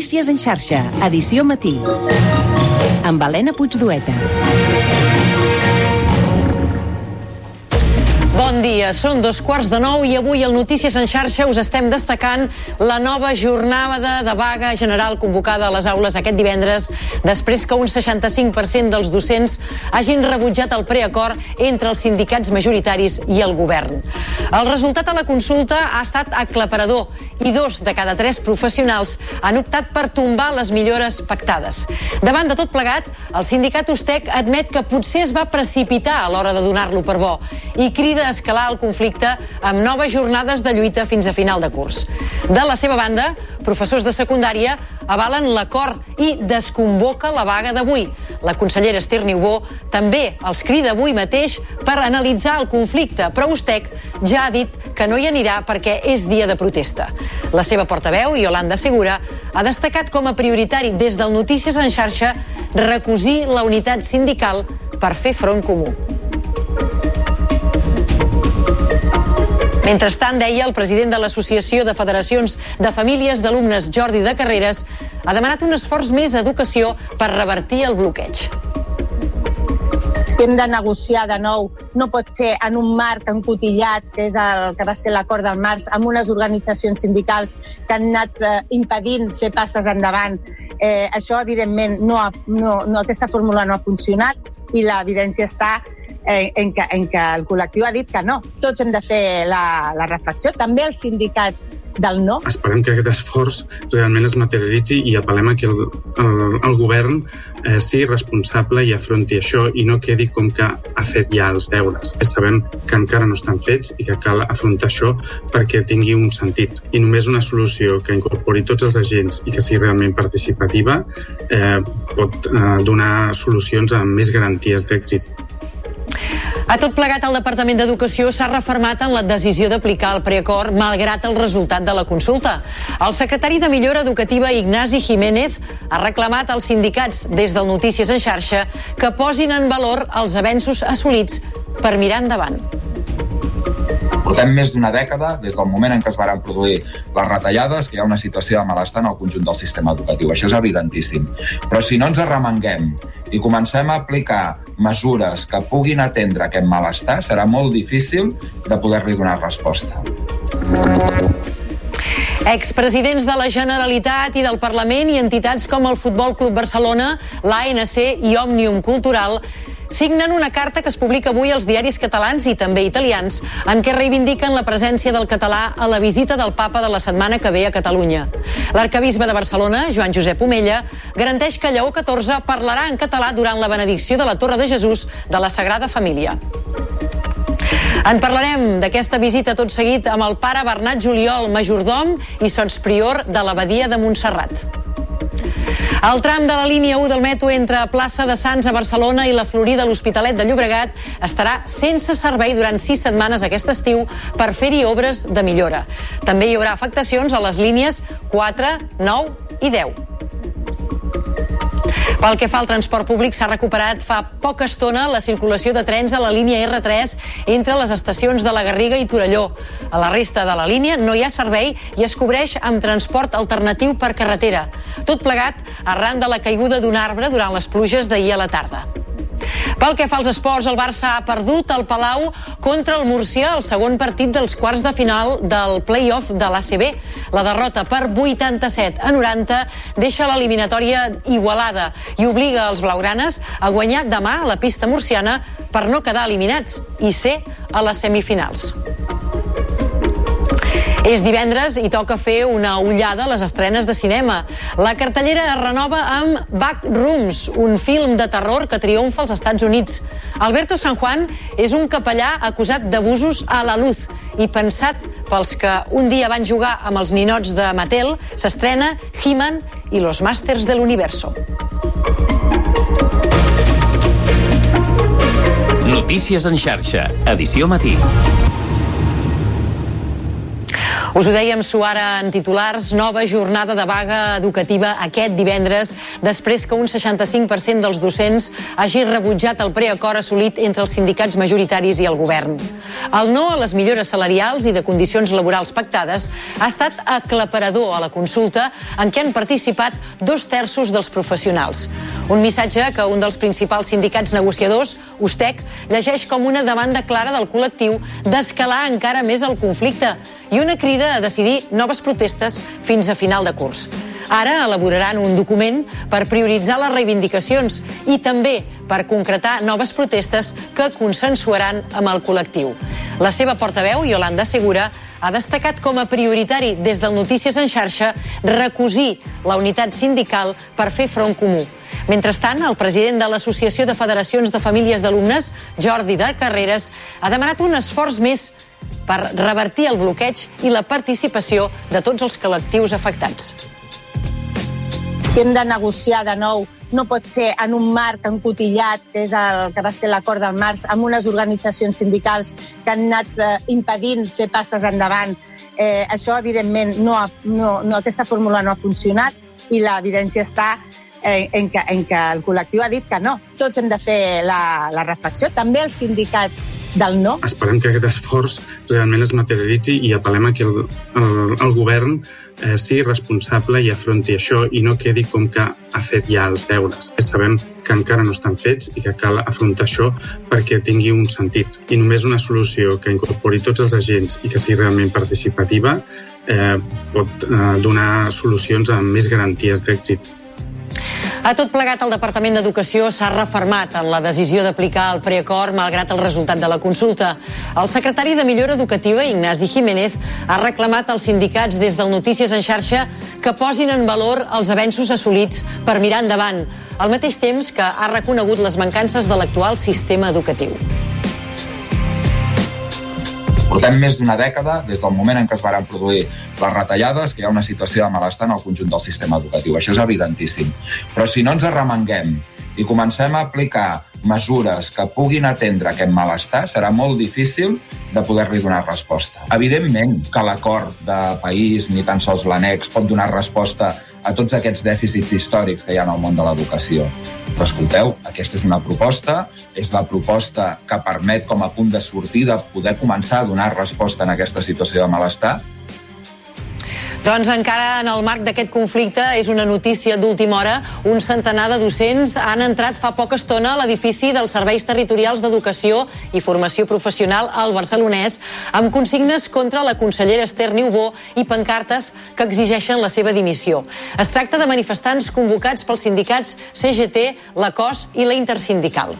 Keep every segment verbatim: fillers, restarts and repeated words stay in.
Notícies en xarxa, edició matí. Amb Helena Puigdueta. Bon dia, són dos quarts de nou i avui al Notícies en xarxa us estem destacant la nova jornada de vaga general convocada a les aules aquest divendres després que un seixanta-cinc per cent dels docents hagin rebutjat el preacord entre els sindicats majoritaris i el govern. El resultat a la consulta ha estat aclaparador i dos de cada tres professionals han optat per tombar les millores pactades. Davant de tot plegat, el sindicat USTEC admet que potser es va precipitar a l'hora de donar-lo per bo i crida a escalar el conflicte amb noves jornades de lluita fins a final de curs. De la seva banda, professors de secundària avalen l'acord i desconvoca la vaga d'avui. La consellera Esther Niubó també els crida avui mateix per analitzar el conflicte, però USTEC ja ha dit que no hi anirà perquè és dia de protesta. La seva portaveu, Yolanda Segura, ha destacat com a prioritari des del Notícies en xarxa recosir la unitat sindical per fer front comú. Mentrestant, deia, el president de l'Associació de Federacions de Famílies d'Alumnes, Jordi de Carreras, ha demanat un esforç més a educació per revertir el bloqueig. Si hem de negociar de nou, no pot ser en un marc encotillat, que és el que va ser l'acord del març, amb unes organitzacions sindicals que han anat eh, impedint fer passes endavant. Eh, això, evidentment, no ha, no, no, aquesta fórmula no ha funcionat i l'evidència està En, en, que, en que el col·lectiu ha dit que no. Tots hem de fer la, la reflexió, també els sindicats del no. Esperem que aquest esforç realment es materialitzi i apel·lem a que el, el, el govern eh, sigui responsable i afronti això i no quedi com que ha fet ja els deures. Sabem que encara no estan fets i que cal afrontar això perquè tingui un sentit. I només una solució que incorpori tots els agents i que sigui realment participativa eh, pot eh, donar solucions amb més garanties d'èxit. A tot plegat, el Departament d'Educació s'ha refermat en la decisió d'aplicar el preacord malgrat el resultat de la consulta. El secretari de Millora Educativa, Ignasi Jiménez, ha reclamat als sindicats des del Notícies en xarxa que posin en valor els avenços assolits per mirar endavant. Portem més d'una dècada, des del moment en què es van produir les retallades, que hi ha una situació de malestar en el conjunt del sistema educatiu. Això és evidentíssim. Però si no ens arremanguem i comencem a aplicar mesures que puguin atendre aquest malestar, serà molt difícil de poder-li donar resposta. Expresidents de la Generalitat i del Parlament i entitats com el Futbol Club Barcelona, l'A N C i Òmnium Cultural signen una carta que es publica avui als diaris catalans i també italians, en què reivindiquen la presència del català a la visita del papa de la setmana que ve a Catalunya. L'arcabisbe de Barcelona, Joan Josep Omella, garanteix que Lleó catorze parlarà en català durant la benedicció de la Torre de Jesús de la Sagrada Família. En parlarem d'aquesta visita tot seguit amb el pare Bernat Juliol, majordom i sotsprior de l'Abadia de Montserrat. El tram de la línia u del metro entre Plaça de Sants a Barcelona i la Florida a l'Hospitalet de Llobregat estarà sense servei durant sis setmanes aquest estiu per fer-hi obres de millora. També hi haurà afectacions a les línies quatre, nou i deu. Pel que fa al transport públic, s'ha recuperat fa poca estona la circulació de trens a la línia erre tres entre les estacions de la Garriga i Torelló. A la resta de la línia no hi ha servei i es cobreix amb transport alternatiu per carretera. Tot plegat arran de la caiguda d'un arbre durant les pluges d'ahir a la tarda. Pel que fa als esports, el Barça ha perdut al Palau contra el Múrcia el segon partit dels quarts de final del play-off de l'A C B. La derrota per vuitanta-set a noranta deixa l'eliminatòria igualada i obliga els blaugranes a guanyar demà a la pista murciana per no quedar eliminats i ser a les semifinals. És divendres i toca fer una ullada a les estrenes de cinema. La cartellera es renova amb Backrooms, un film de terror que triomfa als Estats Units. Alberto San Juan és un capellà acusat d'abusos a la luz i pensat pels que un dia van jugar amb els ninots de Mattel, s'estrena He-Man i los Masters de l'Universo. Notícies en xarxa, edició matí. Us ho dèiem suara en titulars, nova jornada de vaga educativa aquest divendres, després que un seixanta-cinc per cent dels docents hagi rebutjat el preacord assolit entre els sindicats majoritaris i el govern. El no a les millores salarials i de condicions laborals pactades ha estat aclaparador a la consulta en què han participat dos terços dels professionals. Un missatge que un dels principals sindicats negociadors, USTEC, llegeix com una demanda clara del col·lectiu d'escalar encara més el conflicte i una crida a decidir noves protestes fins a final de curs. Ara elaboraran un document per prioritzar les reivindicacions i també per concretar noves protestes que consensuaran amb el col·lectiu. La seva portaveu, Yolanda Segura, ha destacat com a prioritari des del Notícies en xarxa recosir la unitat sindical per fer front comú. Mentrestant, el president de l'Associació de Federacions de Famílies d'Alumnes, Jordi de Carreras, ha demanat un esforç més per revertir el bloqueig i la participació de tots els col·lectius afectats. Si hem de negociar de nou, no pot ser en un marc encotillat, que és el que va ser l'acord del març, amb unes organitzacions sindicals que han anat eh, impedint fer passes endavant. Eh, això, evidentment, no ha, no, no, aquesta fórmula no ha funcionat i l'evidència està eh, en, que, en que el col·lectiu ha dit que no. Tots hem de fer la, la reflexió, també els sindicats del no. Esperem que aquest esforç realment es materialitzi i apel·lem a que el, el, el govern eh, sigui responsable i afronti això i no quedi com que ha fet ja els deures. Sabem que encara no estan fets i que cal afrontar això perquè tingui un sentit. I només una solució que incorpori tots els agents i que sigui realment participativa eh, pot eh, donar solucions amb més garanties d'èxit. A tot plegat, el Departament d'Educació s'ha refermat en la decisió d'aplicar el preacord malgrat el resultat de la consulta. El secretari de Millora Educativa, Ignasi Jiménez, ha reclamat als sindicats des del Notícies en xarxa que posin en valor els avenços assolits per mirar endavant, al mateix temps que ha reconegut les mancances de l'actual sistema educatiu. Portem més d'una dècada, des del moment en què es van produir les retallades, que hi ha una situació de malestar en el conjunt del sistema educatiu. Això és evidentíssim. Però si no ens arremanguem i comencem a aplicar mesures que puguin atendre aquest malestar, serà molt difícil de poder-li donar resposta. Evidentment que l'acord de país, ni tan sols l'annex, pot donar resposta a tots aquests dèficits històrics que hi ha en el món de l'educació. Però escolteu, aquesta és una proposta, és la proposta que permet com a punt de sortida poder començar a donar resposta en aquesta situació de malestar. Doncs encara en el marc d'aquest conflicte és una notícia d'última hora. Un centenar de docents han entrat fa poca estona a l'edifici dels Serveis Territorials d'Educació i Formació Professional al Barcelonès amb consignes contra la consellera Esther Niubó i pancartes que exigeixen la seva dimissió. Es tracta de manifestants convocats pels sindicats C G T, la C O S i la Intersindical.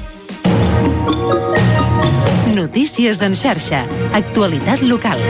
Notícies en xarxa. Actualitat local.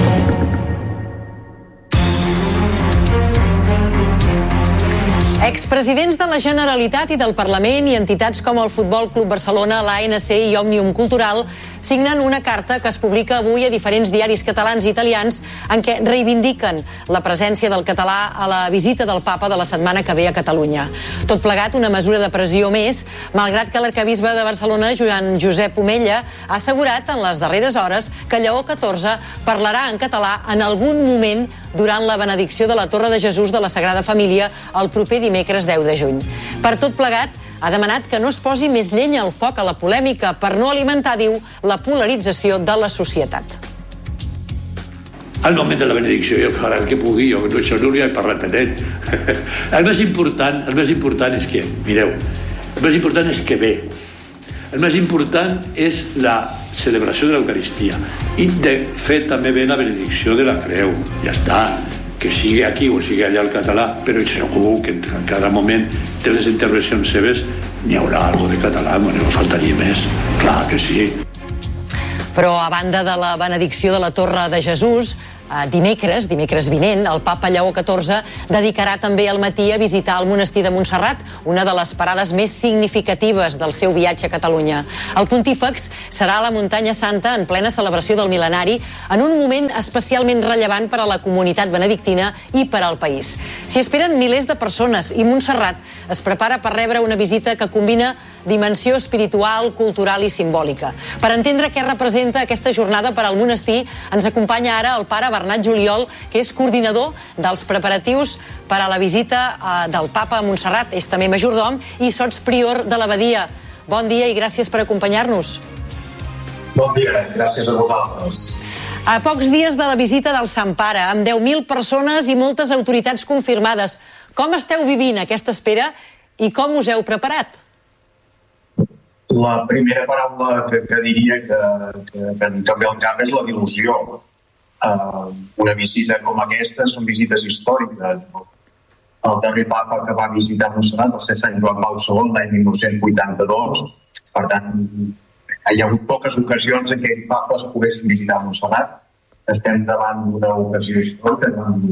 Expresidents de la Generalitat i del Parlament i entitats com el Futbol Club Barcelona, l'A N C i Òmnium Cultural signen una carta que es publica avui a diferents diaris catalans i italians en què reivindiquen la presència del català a la visita del papa de la setmana que ve a Catalunya. Tot plegat, una mesura de pressió més, malgrat que l'arquebisbe de Barcelona, Joan Josep Omella, ha assegurat en les darreres hores que Lleó catorze parlarà en català en algun moment durant la benedicció de la Torre de Jesús de la Sagrada Família el proper dimecres deu de juny. Per tot plegat, ha demanat que no es posi més llenya al foc a la polèmica per no alimentar, diu, la polarització de la societat. Al moment de la benedicció jo faré el que pugui, jo això no li he parlat a net. El més important, el més important és que, mireu, el més important és que ve. El més important és la celebració de l'Eucaristia i de fet també ve la benedicció de la creu. Ja està, que sigui aquí o sigui allà el català, però segur que en cada moment de les intervencions seves n'hi haurà algo de català, no no faltaria més, clar que sí. Però a banda de la benedicció de la Torre de Jesús, dimecres, dimecres vinent, el papa Lleó catorze dedicarà també al matí a visitar el monestir de Montserrat, una de les parades més significatives del seu viatge a Catalunya. El pontífex serà a la Muntanya Santa en plena celebració del mil·lenari, en un moment especialment rellevant per a la comunitat benedictina i per al país. S'hi esperen milers de persones i Montserrat es prepara per rebre una visita que combina dimensió espiritual, cultural i simbòlica. Per entendre què representa aquesta jornada per al monestir, ens acompanya ara el pare Bernat Juliol, que és coordinador dels preparatius per a la visita del papa a Montserrat. És també majordom i sotsprior de l'abadia. Bon dia i gràcies per acompanyar-nos. Bon dia, gràcies a vosaltres. A pocs dies de la visita del Sant Pare, amb deu mil persones i moltes autoritats confirmades, com esteu vivint aquesta espera i com us heu preparat? La primera paraula que, que diria que, que, que em ve al cap és la il·lusió. Uh, una visita com aquesta són visites històriques. El darrer papa que va visitar Montserrat va ser Sant Joan Pau segon, l'any mil nou-cents vuitanta-dos. Per tant, hi ha hagut poques ocasions en què papes poguessin visitar Montserrat. Estem davant d'una ocasió històrica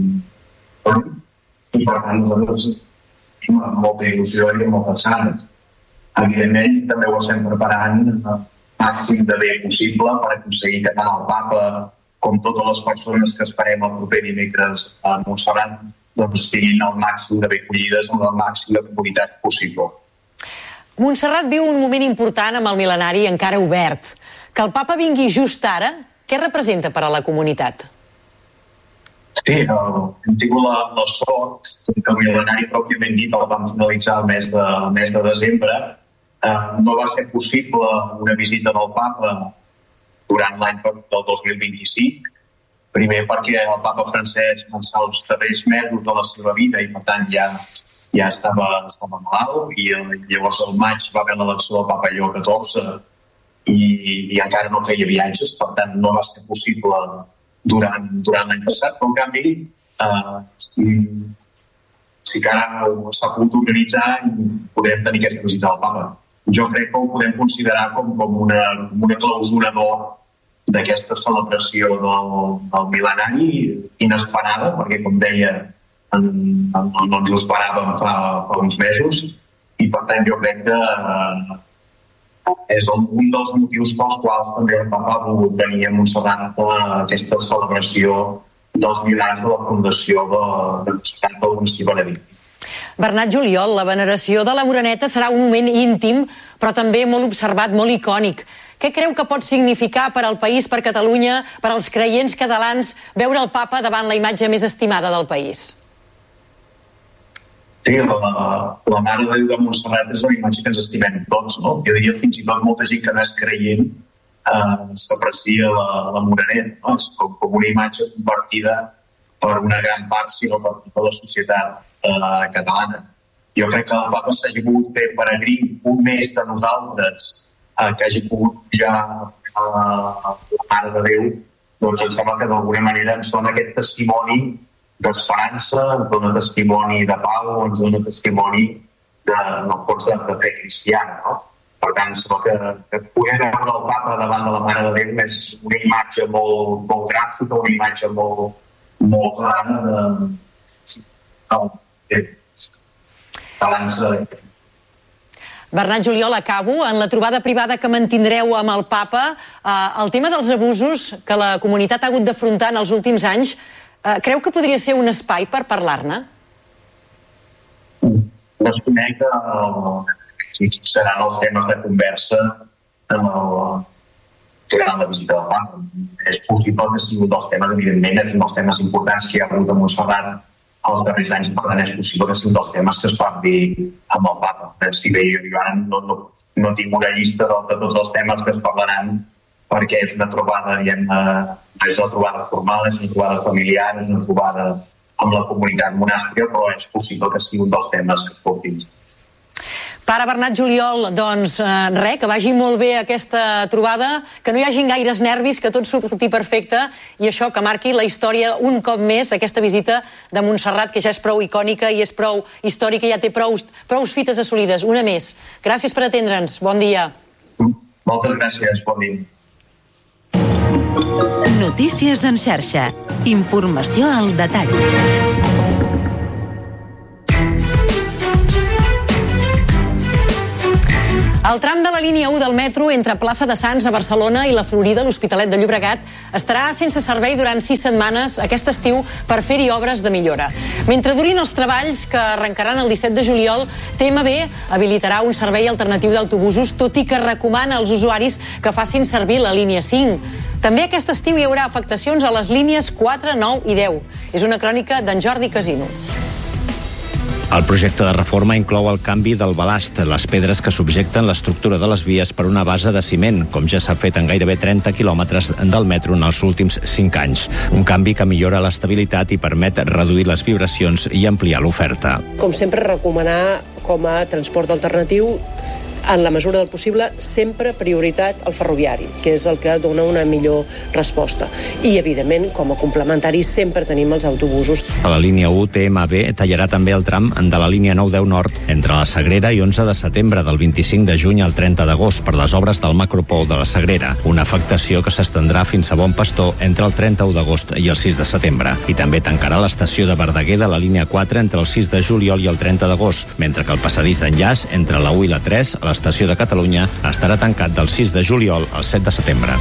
i per tant nosaltres tenim molta il·lusió i moltes ganes. Evidentment també ho estem preparant el màxim de bé possible per aconseguir que tant el papa com totes les persones que esperem el proper dimecres a Montserrat doncs estiguin al màxim de bé acollides amb la màxima comoditat possible. Montserrat viu un moment important amb el mil·lenari encara obert. Que el papa vingui just ara, què representa per a la comunitat? Sí, el, hem tingut la, la sort que el mil·lenari pròpiament dit el vam finalitzar el mes de, el mes de desembre. Eh, no va ser possible una visita del papa durant l'any del dos mil vint-i-cinc. Primer perquè el papa francès va estar els darrers mesos de la seva vida i per tant ja ja estava, estava malalt i llavors al maig va haver l'elecció del papa Lleó catorze i, i encara no feia viatges, per tant no va ser possible durant, durant l'any passat, però en canvi eh, sí, sí que ara s'ha pogut organitzar i podem tenir aquesta visita al papa. Jo crec que ho podem considerar com, com, una, com una clausura d'or d'aquesta celebració del, del mil·lenari inesperada, perquè com deia no, no ens ho esperàvem fa, fa uns mesos i per tant jo crec que eh, és un dels motius pels quals també el papa ha volgut venir a Montserrat a aquesta celebració dels mil anys de la fundació de, de Montserrat del Monestir Benedictí. Bernat Juliol, la veneració de la Moreneta serà un moment íntim però també molt observat, molt icònic. Què creu que pot significar per al país, per Catalunya, per als creients catalans veure el papa davant la imatge més estimada del país? Sí, la, la Mare de Déu de Montserrat és una imatge que ens estimem tots, no? Jo diria fins i tot molta gent que no és creient eh, s'aprecia la, la Moreneta, no? És com, com una imatge compartida per una gran part, si no per tota la societat eh, catalana. Jo crec que el papa s'hagi pogut fer peregrí un mes de nosaltres, eh, que hagi pogut mirar a la Mare de Déu, doncs em sembla que d'alguna manera ens dona aquest testimoni d'esperança, ens dona testimoni de pau, ens dona testimoni de, no fons de, de fe cristiana, no? Per tant, que, que poder veure el papa davant de la Mare de Déu és una imatge molt, molt gràfica, una imatge molt, molt clara de, de, de balança. Bernat Juliol, acabo. En la trobada privada que mantindreu amb el papa, eh, el tema dels abusos que la comunitat ha hagut d'afrontar en els últims anys, Uh, creu que podria ser un espai per parlar-ne? Desconec que uh, seran els temes de conversa en el, durant la visita del papa. És possible que sigui un dels temes, evidentment, és un dels temes importants que hi ha hagut a Montserrat els darrers anys, per tant és possible que sigui un dels temes que es parli amb el papa. Si bé jo ara no, no, no tinc una llista de, de tots els temes que es parlaran, perquè és una trobada, diguem, no és una trobada formal, és una trobada familiar, és una trobada amb la comunitat monàstica, però és possible que sigui un dels temes que es portin. Pare Bernat Juliol, doncs eh, res, que vagi molt bé aquesta trobada, que no hi hagin gaires nervis, que tot surti perfecte i això, que marqui la història un cop més, aquesta visita de Montserrat, que ja és prou icònica i és prou històrica, ja té prou, prou fites assolides. Una més. Gràcies per atendre'ns. Bon dia. Moltes gràcies. Bon dia. Notícies en xarxa. Informació al detall. El tram de la línia u del metro entre Plaça de Sants a Barcelona i la Florida, l'Hospitalet de Llobregat, estarà sense servei durant sis setmanes aquest estiu per fer-hi obres de millora. Mentre durin els treballs que arrencaran el disset de juliol, T M B habilitarà un servei alternatiu d'autobusos, tot i que recomana als usuaris que facin servir la línia cinc. També aquest estiu hi haurà afectacions a les línies quatre, nou i deu. És una crònica d'en Jordi Casino. El projecte de reforma inclou el canvi del balast, les pedres que subjecten l'estructura de les vies per una base de ciment, com ja s'ha fet en gairebé trenta quilòmetres del metro en els últims cinc anys. Un canvi que millora l'estabilitat i permet reduir les vibracions i ampliar l'oferta. Com sempre, recomanar com a transport alternatiu, en la mesura del possible, sempre prioritat al ferroviari, que és el que dona una millor resposta. I, evidentment, com a complementari, sempre tenim els autobusos. A la línia u, T M B tallarà també el tram de la línia nou deu Nord entre la Sagrera i onze de setembre, del vint-i-cinc de juny al trenta d'agost, per les obres del macropol de la Sagrera, una afectació que s'estendrà fins a Bon Pastor entre el trenta-u d'agost i el sis de setembre. I també tancarà l'estació de Verdaguer de la línia quatre entre el sis de juliol i el trenta d'agost, mentre que el passadís d'enllaç entre la u i la tres, a l'estació de Catalunya, estarà tancat del sis de juliol al set de setembre.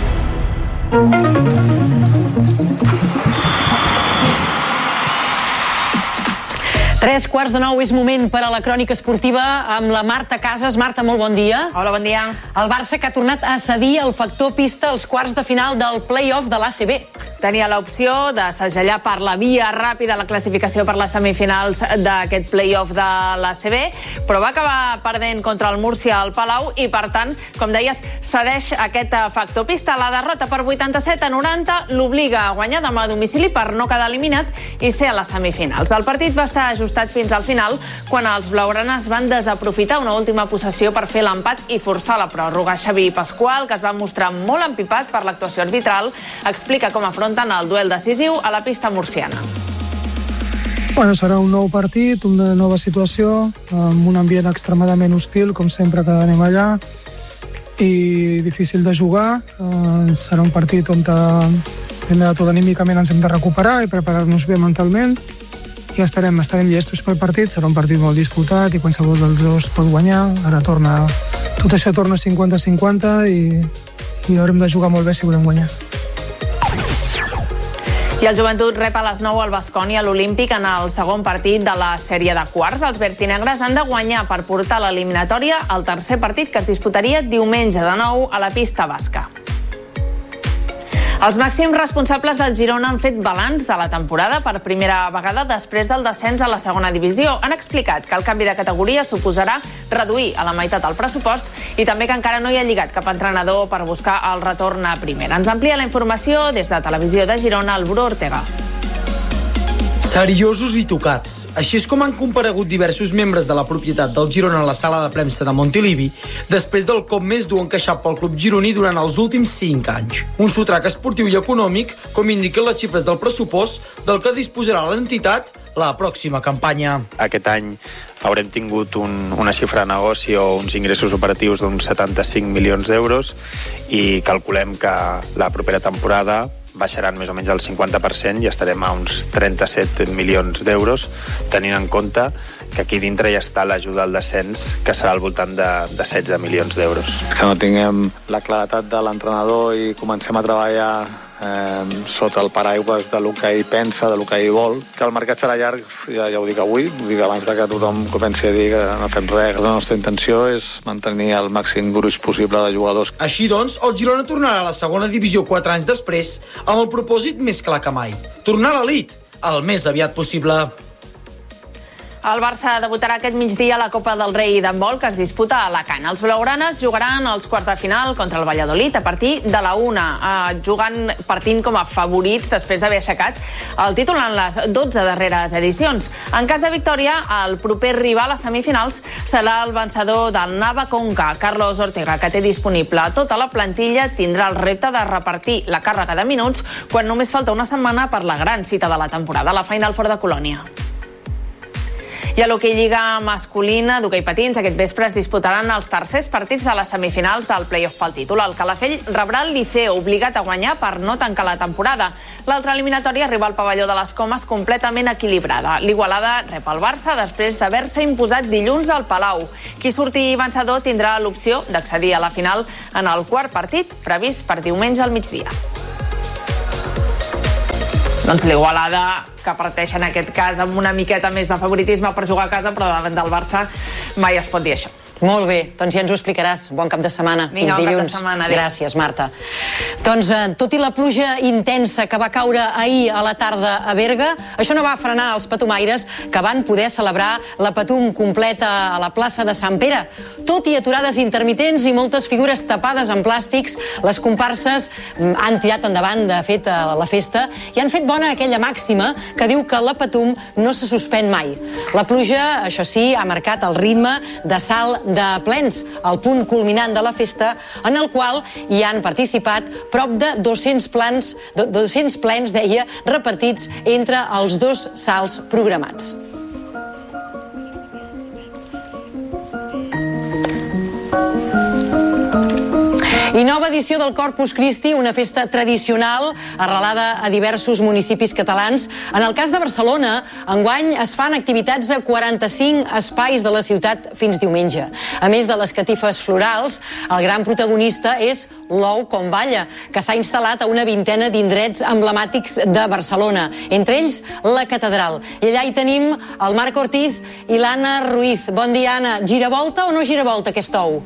Tres quarts de nou és moment per a la crònica esportiva amb la Marta Casas. Marta, molt bon dia. Hola, bon dia. El Barça que ha tornat a cedir el factor pista als quarts de final del play-off de l'A C B. Tenia l'opció de segellar per la via ràpida la classificació per les semifinals d'aquest play-off de l'A C B, però va acabar perdent contra el Múrcia al Palau i, per tant, com deies, cedeix aquest factor pista. La derrota per vuitanta-set a noranta l'obliga a guanyar demà a domicili per no quedar eliminat i ser a les semifinals. El partit va estar ajustat fins al final, quan els blaugranes van desaprofitar una última possessió per fer l'empat i forçar la pròrroga. Xavi Pasqual, que es va mostrar molt empipat per l'actuació arbitral, explica com afronten el duel decisiu a la pista murciana. Bueno, serà un nou partit, una nova situació, amb un ambient extremadament hostil, com sempre que anem allà, i difícil de jugar. Serà un partit on, primer de tot, anímicament ens hem de recuperar i preparar-nos bé mentalment. I estarem, estarem llestos pel partit, serà un partit molt disputat i qualsevol dels dos pot guanyar. Ara torna, tot això torna cinquanta a cinquanta i, i haurem de jugar molt bé si volem guanyar. I el Joventut rep a les nou al Baskonia a l'Olímpic en el segon partit de la sèrie de quarts. Els vertinegres han de guanyar per portar l'eliminatòria al tercer partit, que es disputaria diumenge de nou a la pista basca. Els màxims responsables del Girona han fet balanç de la temporada per primera vegada després del descens a la segona divisió. Han explicat que el canvi de categoria suposarà reduir a la meitat el pressupost i també que encara no hi ha lligat cap entrenador per buscar el retorn a primera. Ens amplia la informació des de Televisió de Girona, el Bru Ortega. Seriosos i tocats. Així és com han comparegut diversos membres de la propietat del Girona a la sala de premsa de Montilivi després del cop més dur encaixat pel club gironí durant els últims cinc anys. Un sotrac esportiu i econòmic, com indiquen les xifres del pressupost del que disposarà l'entitat la pròxima campanya. Aquest any haurem tingut un, una xifra de negoci o uns ingressos operatius d'uns setanta-cinc milions d'euros i calculem que la propera temporada baixaran més o menys el cinquanta per cent i estarem a uns trenta-set milions d'euros, tenint en compte que aquí dintre ja està l'ajuda al descens, que serà al voltant de, de setze milions d'euros. Que no tinguem la claretat de l'entrenador i comencem a treballar eh, sota el paraigües de lo que ell pensa, de lo que ell vol. Que el mercat serà llarg, ja, ja ho dic avui, ho dic abans de que tothom comenci a dir que no fem res. La nostra intenció és mantenir el màxim gruix possible de jugadors. Així doncs, el Girona tornarà a la segona divisió quatre anys després amb el propòsit més clar que mai: tornar a l'elit el més aviat possible. El Barça debutarà aquest migdia a la Copa del Rei d'handbol, que es disputa a Alacant. Els blaugranes jugaran els quarts de final contra el Valladolid a partir de la una, eh, jugant partint com a favorits després d'haver aixecat el títol en les dotze darreres edicions. En cas de victòria, el proper rival a semifinals serà el vencedor del Nava Conca. Carlos Ortega, que té disponible tota la plantilla, tindrà el repte de repartir la càrrega de minuts quan només falta una setmana per la gran cita de la temporada, la Final Four de Colònia. I a l'hoquei lliga masculina d'hoquei patins, aquest vespre es disputaran els tercers partits de les semifinals del play-off pel títol. El Calafell rebrà el Liceo, obligat a guanyar per no tancar la temporada. L'altra eliminatòria arriba al pavelló de les Comes completament equilibrada. L'Igualada rep el Barça després d'haver-se imposat dilluns al Palau. Qui surti vencedor tindrà l'opció d'accedir a la final en el quart partit, previst per diumenge al migdia. Doncs l'Igualada, que parteix en aquest cas amb una miqueta més de favoritisme per jugar a casa, però davant del Barça mai es pot dir això. Molt bé, doncs ja ens ho explicaràs. Bon cap de setmana. Vinga, Fins bon dilluns. cap de setmana. Adéu. Gràcies, Marta. Doncs eh, tot i la pluja intensa que va caure ahir a la tarda a Berga, això no va frenar els patumaires que van poder celebrar la Patum completa a la plaça de Sant Pere. Tot i aturades intermitents i moltes figures tapades en plàstics, les comparses han tirat endavant, de fet, a la festa i han fet bona aquella màxima que diu que la Patum no se suspèn mai. La pluja, això sí, ha marcat el ritme de salt de plens, el punt culminant de la festa, en el qual hi han participat prop de dos-cents plans, dos-cents plens, deia, repartits entre els dos salts programats. I nova edició del Corpus Christi, una festa tradicional arrelada a diversos municipis catalans. En el cas de Barcelona, enguany es fan activitats a quaranta-cinc espais de la ciutat fins diumenge. A més de les catifes florals, el gran protagonista és l'Ou com Balla, que s'ha instal·lat a una vintena d'indrets emblemàtics de Barcelona, entre ells la catedral. I allà hi tenim el Marc Ortiz i l'Anna Ruiz. Bon dia, Anna. Giravolta o no giravolta aquest ou?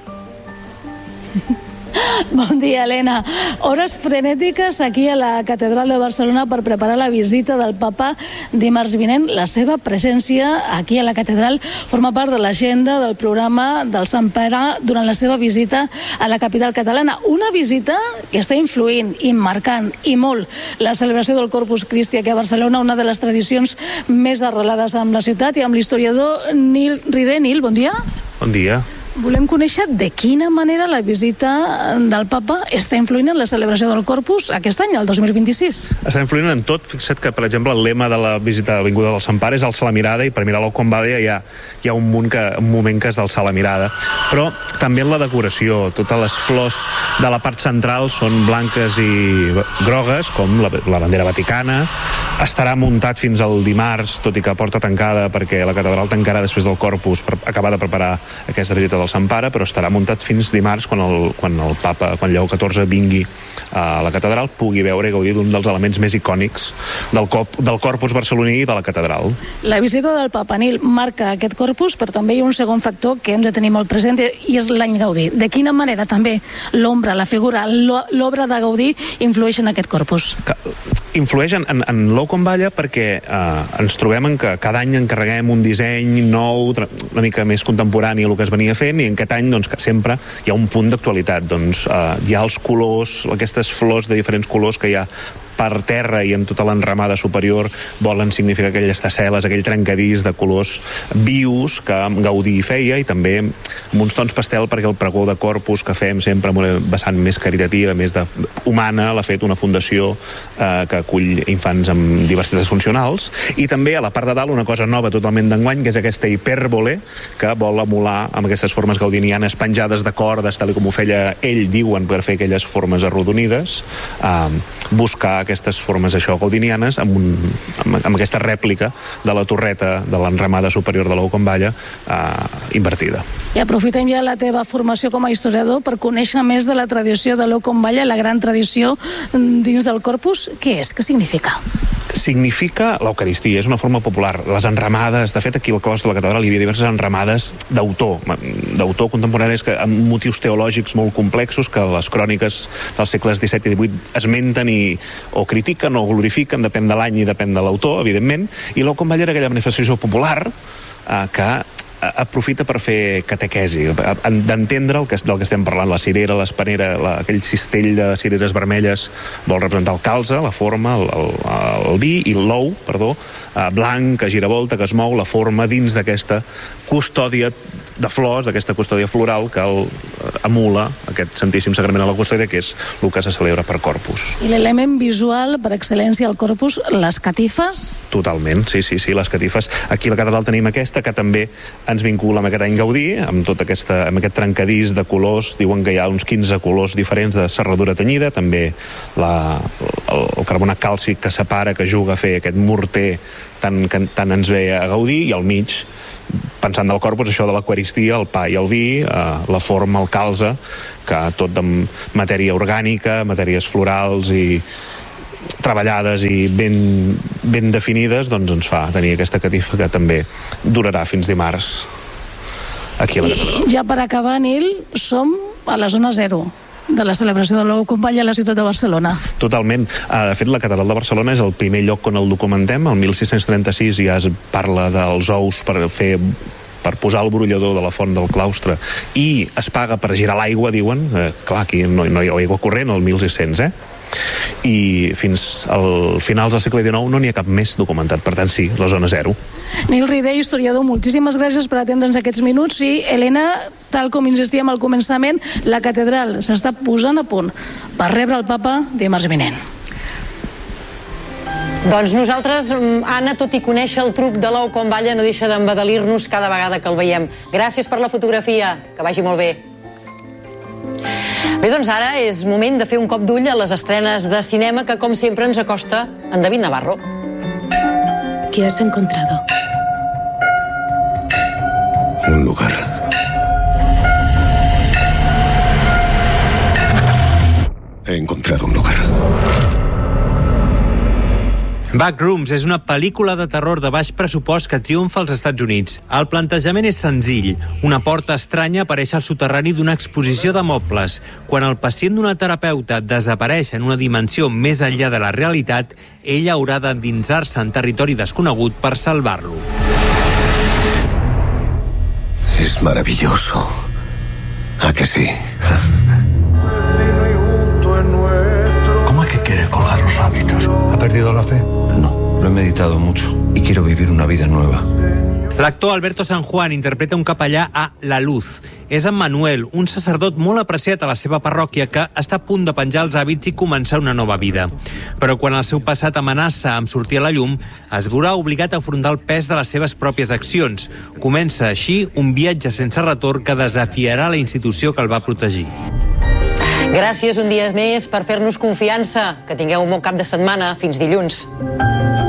Bon dia, Helena. Hores frenètiques aquí a la Catedral de Barcelona per preparar la visita del papa dimarts vinent. La seva presència aquí a la Catedral forma part de l'agenda del programa del Sant Pere durant la seva visita a la capital catalana. Una visita que està influint i marcant i molt la celebració del Corpus Christi aquí a Barcelona, una de les tradicions més arrelades amb la ciutat i amb l'historiador Nil Ride. Nil, bon dia. Bon dia. Volem conèixer de quina manera la visita del papa està influint en la celebració del Corpus aquest any, el dos mil vint-i-sis. Està influint en tot. Fixa't que, per exemple, el lema de la visita a l'Avinguda del Sant Pare és alçar la mirada, i per mirar l'Ou com Balla hi ha, hi ha un, munt que, un moment que és d'alçar la mirada. Però també en la decoració, totes les flors de la part central són blanques i grogues, com la, la bandera vaticana. Estarà muntat fins al dimarts, tot i que porta tancada, perquè la catedral tancarà després del Corpus per acabar de preparar aquesta visita del Sant Pare, però estarà muntat fins dimarts, quan el, quan el papa, quan Lleó catorze vingui a la catedral, pugui veure i gaudir d'un dels elements més icònics del, cop, del Corpus barceloní i de la catedral. La visita del papa, Nil, marca aquest Corpus, però també hi ha un segon factor que hem de tenir molt present, i és l'any Gaudí. De quina manera també l'ombra, la figura, l'obra de Gaudí influeix en aquest Corpus? Que influeix en, en, en l'Ou com Balla perquè eh, ens trobem en que cada any encarreguem un disseny nou, una mica més contemporani a el que es venia fent, i en aquest any doncs, que sempre hi ha un punt d'actualitat. Doncs, eh, hi ha els colors, aquestes flors de diferents colors que hi ha per terra i en tota l'enramada superior volen significar aquelles tasseles, aquell trencadís de colors vius que Gaudí feia, i també amb uns tons pastel, perquè el pregó de Corpus que fem sempre amb una vessant més caritativa, més de, humana, l'ha fet una fundació eh, que acull infants amb diversitats funcionals. I també a la part de dalt una cosa nova totalment d'enguany, que és aquesta hipèrbole que vol emular amb aquestes formes gaudinianes penjades de cordes, tal com ho feia ell, diuen, per fer aquelles formes arrodonides, eh, buscar aquestes formes això gaudinianes amb, un, amb, amb aquesta rèplica de la torreta de l'enramada superior de l'Ou com Balla eh, invertida. I aprofitem ja la teva formació com a historiador per conèixer més de la tradició de l'Ou com Balla, la gran tradició dins del Corpus. Què és? Què significa? Significa l'Eucaristia, és una forma popular. Les enramades, de fet aquí al claustre de la catedral hi havia diverses enramades d'autor, d'autor contemporanis que, amb motius teològics molt complexos que les cròniques dels segles disset i divuit esmenten i o critiquen o glorifiquen, depèn de l'any i depèn de l'autor, evidentment, i l'Ou com Balla era aquella manifestació popular eh, que aprofita per fer catequesi, d'entendre el que, del que estem parlant. La cirera, l'espanera, la, aquell cistell de cireres vermelles vol representar el calze, la forma, el, el, el vi, i l'ou, perdó, eh, blanc, que gira volta, que es mou, la forma dins d'aquesta custòdia de flors, d'aquesta custòdia floral que el, emula aquest Santíssim Sagrament a la custòdia, que és el que se celebra per Corpus. I l'element visual per excel·lència al Corpus, les catifes? Totalment, sí, sí, sí, les catifes. Aquí a la catedral tenim aquesta, que també ens vincula amb aquest any Gaudí, amb tot aquesta, amb aquest trencadís de colors. Diuen que hi ha uns quinze colors diferents de serradura tenyida, també la, el, el carbonat càlcic que separa, que juga a fer aquest morter tant, que tant ens ve a Gaudí, i al mig, pensant del Corpus, això de l'Eucaristia, el pa i el vi, eh, la forma, el calze, que tot de matèria orgànica, matèries florals i treballades i ben, ben definides, doncs ens fa tenir aquesta catifa que també durarà fins dimarts aquí a la catedral. I ja per acabar, Nil, som a la zona zero de la celebració de l'ou Company a la ciutat de Barcelona. Totalment. De fet, la catedral de Barcelona és el primer lloc on el documentem. El mil sis-cents trenta-sis ja es parla dels ous per fer per posar el brollador de la font del claustre i es paga per girar l'aigua, diuen. Eh, clar, aquí no, no hi ha aigua corrent, el mil sis-cents, eh? I fins al finals del segle dinou no n'hi ha cap més documentat, per tant sí, la zona zero. Nil Rider, historiador, moltíssimes gràcies per atendre'ns aquests minuts i, Helena, tal com insistíem al començament, la catedral s'està posant a punt per rebre el papa dimarts vinent. Doncs nosaltres, Anna, tot i conèixer el truc de l'ou quan balla, no deixa d'embadalir-nos cada vegada que el veiem. Gràcies per la fotografia, que vagi molt bé. Bé, doncs ara és moment de fer un cop d'ull a les estrenes de cinema que, com sempre, ens acosta en David Navarro. ¿Qué has encontrado? Un lugar. He encontrado un lugar. Backrooms és una pel·lícula de terror de baix pressupost que triomfa als Estats Units. El plantejament és senzill. Una porta estranya apareix al soterrani d'una exposició de mobles. Quan el pacient d'una terapeuta desapareix en una dimensió més enllà de la realitat, ella haurà d'endinsar-se en territori desconegut per salvar-lo. Es maravilloso. ¿A que sí? ¿Cómo es que quiere colgar los hábitos? ¿Ha perdido la fe? No, lo he meditado mucho y quiero vivir una vida nueva. L'actor Alberto San Juan interpreta un capellà a La Luz. És en Manuel, un sacerdot molt apreciat a la seva parròquia que està a punt de penjar els hàbits i començar una nova vida. Però quan el seu passat amenaça amb sortir a la llum, es veurà obligat a afrontar el pes de les seves pròpies accions. Comença així un viatge sense retorn que desafiarà la institució que el va protegir. Gràcies un dia més per fer-nos confiança. Que tingueu un bon cap de setmana. Fins dilluns.